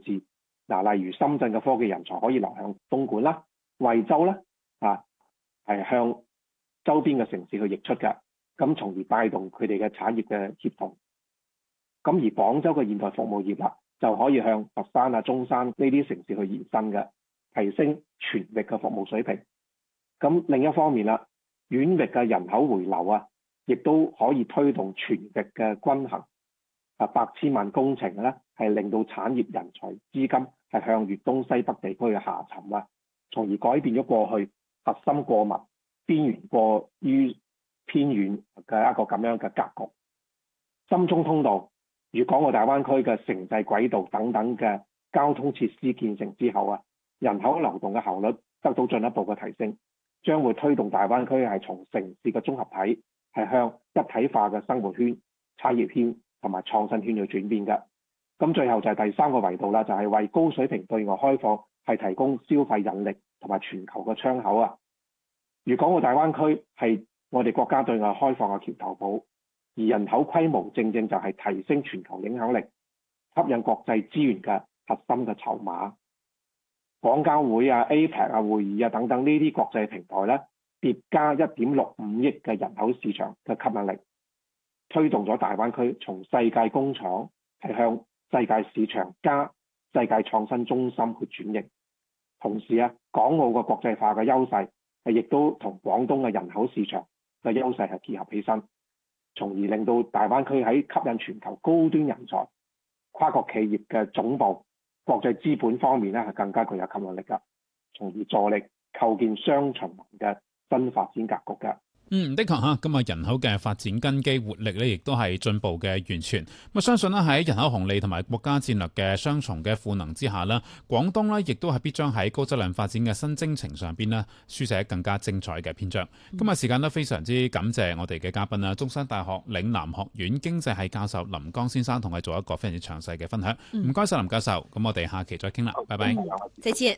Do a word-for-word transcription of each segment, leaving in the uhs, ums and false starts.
置。嗱，例如深圳嘅科技人才可以流向東莞啦、惠州啦，啊，係向周邊嘅城市去溢出嘅，咁從而帶動佢哋嘅產業嘅協同。咁而廣州嘅現代服務業啦，就可以向佛山啊、中山呢啲城市去延伸嘅，提升全域嘅服務水平。咁另一方面啦，縣域嘅人口回流啊，亦都可以推動全域嘅均衡。啊，百千萬工程咧，係令到產業人才資金係向粵東西北地區嘅下沉啊，從而改變咗過去核心過密、邊緣過於偏遠嘅一個咁樣嘅格局。深中通道、粵港澳大灣區嘅城際軌道等等嘅交通設施建成之後啊，人口流動嘅效率得到進一步嘅提升，將會推動大灣區係從城市嘅綜合體係向一體化嘅生活圈、產業圈同埋創新圈去轉變嘅。咁最後就係第三個維度啦，就係為高水平對外開放係提供消費引力同埋全球嘅窗口啊。粵港澳大灣區係我哋國家對外開放嘅橋頭堡，而人口規模正正就係提升全球影響力、吸引國際資源嘅核心嘅籌碼。廣交會啊、A P E C 啊、會議啊等等呢啲國際平台咧，疊加一點六五億嘅人口市場嘅吸引力，推動咗大灣區從世界工廠係向世界市場加世界創新中心去轉型。同時啊，港澳嘅國際化嘅優勢係亦都同廣東嘅人口市場嘅優勢係結合起身，從而令到大灣區喺吸引全球高端人才、跨國企業嘅總部、國際資本方面咧係更加具有吸引力㗎，從而助力構建雙循環嘅新發展格局嘅。 嗯，的確嚇，今日人口嘅發展根基活力咧，亦都係進步嘅源泉。咁相信咧喺人口紅利同埋國家戰略嘅雙重嘅賦能之下咧，廣東咧亦都係必將喺高質量發展嘅新征程上邊咧，書寫更加精彩嘅篇章。嗯、今日時間都非常之感謝我哋嘅嘉賓啦，中山大學嶺南學院經濟系教授林江先生同我哋做一個非常之詳細嘅分享。唔該晒林教授，咁我哋下期再傾啦，拜拜。 再見。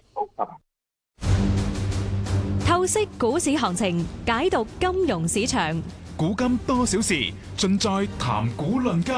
透析股市行情，解讀金融市場， 古今多少事，盡在談股論金。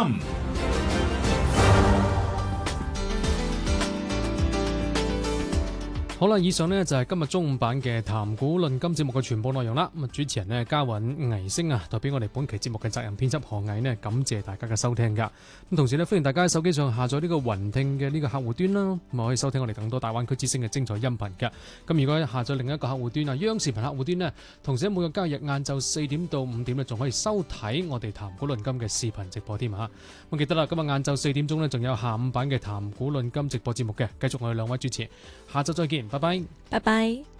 好啦，以上呢就係今日中午版嘅談股論金節目嘅全部內容啦。咁啊，主持人呢嘉韻倪星啊，代表我哋本期節目嘅責任編輯何毅呢，感謝大家嘅收聽噶。咁同時呢，歡迎大家喺手機上下載呢個雲聽嘅呢個客戶端啦，咁可以收聽我哋更多大灣區之聲嘅精彩音頻噶。咁如果下載另一個客戶端啊，央視頻客戶端呢，同時喺每個交易日晏晝四點到五點呢，仲可以收睇我哋談股論金嘅視頻直播添啊。咁記得啦，今日晏晝四點鐘呢，仲有下午版嘅談股論金直播節目嘅，繼續我哋兩位主持，下晝再見。拜拜， 拜拜。